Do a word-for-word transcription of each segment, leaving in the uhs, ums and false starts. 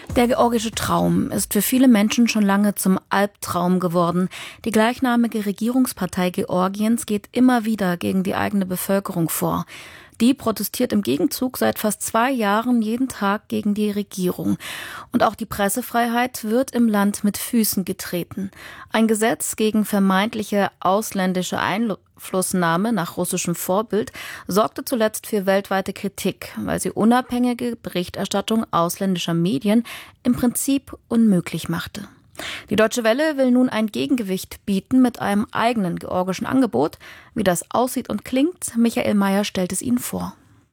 Der georgische Traum ist für viele Menschen schon lange zum Albtraum geworden. Die gleichnamige Regierungspartei Georgiens geht immer wieder gegen die eigene Bevölkerung vor. Die protestiert im Gegenzug seit fast zwei Jahren jeden Tag gegen die Regierung. Und auch die Pressefreiheit wird im Land mit Füßen getreten. Ein Gesetz gegen vermeintliche ausländische Einflussnahme nach russischem Vorbild sorgte zuletzt für weltweite Kritik, weil sie unabhängige Berichterstattung ausländischer Medien im Prinzip unmöglich machte. Die Deutsche Welle will nun ein Gegengewicht bieten mit einem eigenen georgischen Angebot. Wie das aussieht und klingt, Michael Mayer stellt es Ihnen vor.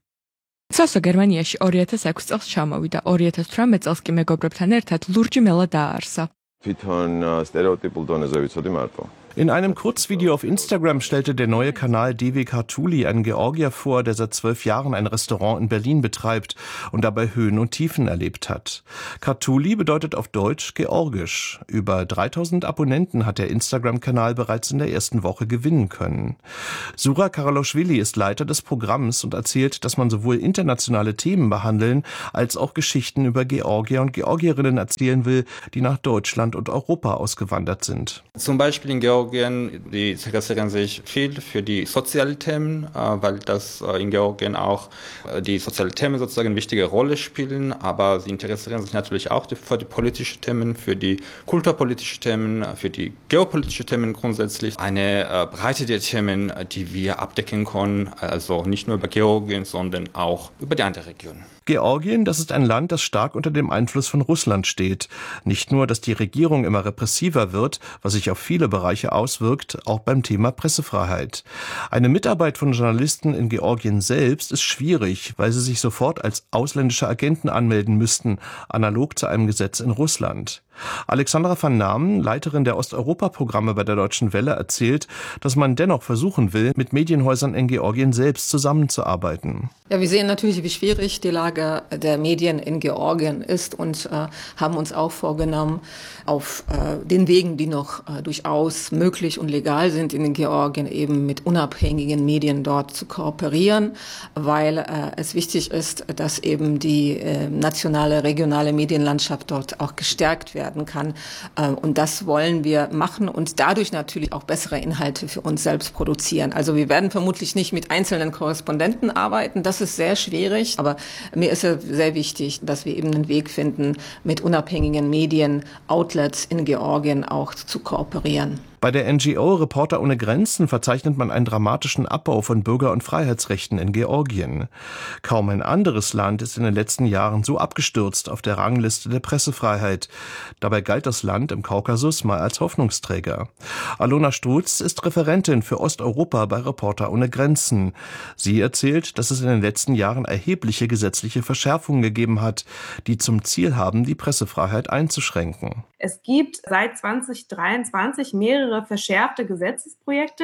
ცოსო გერმანიაში ორი ათას ექვსი წელს ჩამოვიდა, ორი ათას თვრამეტ წელს კი მეგობრებთან ერთად ლურჯი მელა დააარსა. თვითონ სტერეოტიპულ დონეზე ვიცოდი მარტო. In einem Kurzvideo auf Instagram stellte der neue Kanal D W Kartuli einen Georgier vor, der seit zwölf Jahren ein Restaurant in Berlin betreibt und dabei Höhen und Tiefen erlebt hat. Kartuli bedeutet auf Deutsch Georgisch. Über dreitausend Abonnenten hat der Instagram-Kanal bereits in der ersten Woche gewinnen können. Sura Karaloschwili ist Leiter des Programms und erzählt, dass man sowohl internationale Themen behandeln, als auch Geschichten über Georgier und Georgierinnen erzählen will, die nach Deutschland und Europa ausgewandert sind. Zum Beispiel in Georgien, die interessieren sich viel für die sozialen Themen, weil das in Georgien auch die sozialen Themen sozusagen eine wichtige Rolle spielen, aber sie interessieren sich natürlich auch für die politischen Themen, für die kulturpolitischen Themen, für die geopolitischen Themen grundsätzlich. Eine Breite der Themen, die wir abdecken können, also nicht nur über Georgien, sondern auch über die anderen Regionen. Georgien, das ist ein Land, das stark unter dem Einfluss von Russland steht. Nicht nur, dass die Regierung immer repressiver wird, was sich auf viele Bereiche auswirkt, auch beim Thema Pressefreiheit. Eine Mitarbeit von Journalisten in Georgien selbst ist schwierig, weil sie sich sofort als ausländische Agenten anmelden müssten, analog zu einem Gesetz in Russland. Alexandra van Namen, Leiterin der Osteuropa-Programme bei der Deutschen Welle, erzählt, dass man dennoch versuchen will, mit Medienhäusern in Georgien selbst zusammenzuarbeiten. Ja, wir sehen natürlich, wie schwierig die Lage der Medien in Georgien ist und äh, haben uns auch vorgenommen, auf äh, den Wegen, die noch äh, durchaus möglich und legal sind in Georgien, eben mit unabhängigen Medien dort zu kooperieren, weil äh, es wichtig ist, dass eben die äh, nationale, regionale Medienlandschaft dort auch gestärkt wird. kann. Und das wollen wir machen und dadurch natürlich auch bessere Inhalte für uns selbst produzieren. Also wir werden vermutlich nicht mit einzelnen Korrespondenten arbeiten, das ist sehr schwierig, aber mir ist es sehr wichtig, dass wir eben einen Weg finden, mit unabhängigen Medien, Outlets in Georgien auch zu kooperieren. Bei der N G O Reporter ohne Grenzen verzeichnet man einen dramatischen Abbau von Bürger- und Freiheitsrechten in Georgien. Kaum ein anderes Land ist in den letzten Jahren so abgestürzt auf der Rangliste der Pressefreiheit. Dabei galt das Land im Kaukasus mal als Hoffnungsträger. Alona Strutz ist Referentin für Osteuropa bei Reporter ohne Grenzen. Sie erzählt, dass es in den letzten Jahren erhebliche gesetzliche Verschärfungen gegeben hat, die zum Ziel haben, die Pressefreiheit einzuschränken. Es gibt seit zwanzig dreiundzwanzig mehrere verschärfte Gesetzesprojekte,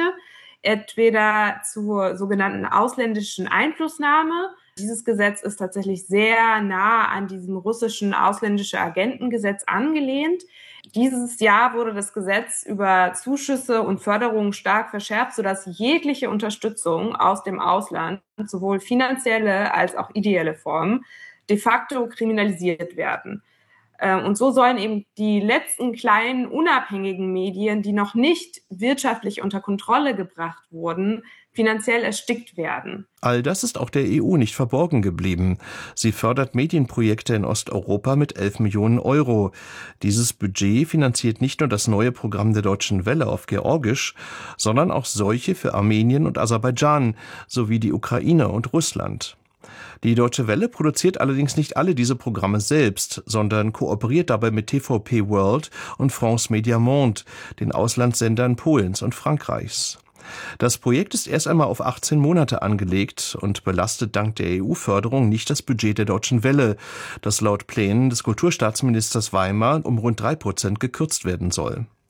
entweder zur sogenannten ausländischen Einflussnahme. Dieses Gesetz ist tatsächlich sehr nah an diesem russischen ausländische Agentengesetz angelehnt. Dieses Jahr wurde das Gesetz über Zuschüsse und Förderungen stark verschärft, sodass jegliche Unterstützung aus dem Ausland, sowohl finanzielle als auch ideelle Formen, de facto kriminalisiert werden. Und so sollen eben die letzten kleinen unabhängigen Medien, die noch nicht wirtschaftlich unter Kontrolle gebracht wurden, finanziell erstickt werden. All das ist auch der E U nicht verborgen geblieben. Sie fördert Medienprojekte in Osteuropa mit elf Millionen Euro. Dieses Budget finanziert nicht nur das neue Programm der Deutschen Welle auf Georgisch, sondern auch solche für Armenien und Aserbaidschan sowie die Ukraine und Russland. Die Deutsche Welle produziert allerdings nicht alle diese Programme selbst, sondern kooperiert dabei mit T V P World und France Media Monde, den Auslandssendern Polens und Frankreichs. Das Projekt ist erst einmal auf achtzehn Monate angelegt und belastet dank der E U-Förderung nicht das Budget der Deutschen Welle, das laut Plänen des Kulturstaatsministers Weimar um rund drei Prozent gekürzt werden soll.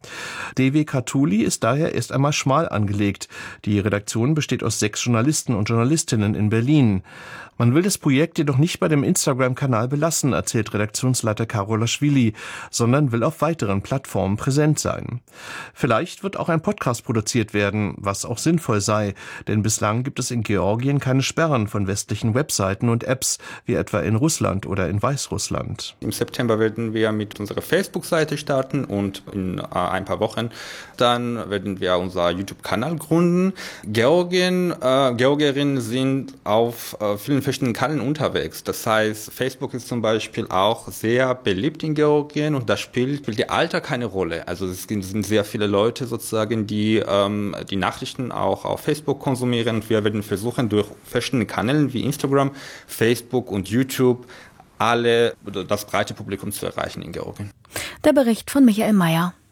D W Kartuli ist daher erst einmal schmal angelegt. Die Redaktion besteht aus sechs Journalisten und Journalistinnen in Berlin. Man will das Projekt jedoch nicht bei dem Instagram-Kanal belassen, erzählt Redaktionsleiter Karolaschwili, sondern will auf weiteren Plattformen präsent sein. Vielleicht wird auch ein Podcast produziert werden, was auch sinnvoll sei, denn bislang gibt es in Georgien keine Sperren von westlichen Webseiten und Apps, wie etwa in Russland oder in Weißrussland. Im September werden wir mit unserer Facebook-Seite starten und in äh, ein paar Wochen dann werden wir unser YouTube-Kanal gründen. Georgien, äh, Georgierinnen sind auf äh, vielen verschiedenen Kanälen unterwegs. Das heißt, Facebook ist zum Beispiel auch sehr beliebt in Georgien und da spielt, spielt das Alter keine Rolle. Also es sind sehr viele Leute sozusagen, die ähm, die Nachrichten auch auf Facebook konsumieren. Und wir werden versuchen, durch verschiedene Kanäle wie Instagram, Facebook und YouTube alle, das breite Publikum zu erreichen in Georgien. Der Bericht von Michael Mayer.